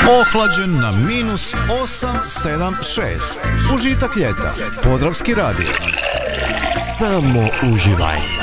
Ohlađen na -876. Užitak ljeta. Podravski radio. Samo uživaj.